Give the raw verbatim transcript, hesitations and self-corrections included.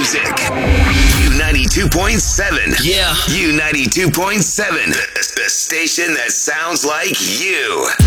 music. U ninety-two point seven. Yeah. U ninety-two point seven. The, the station that sounds like you.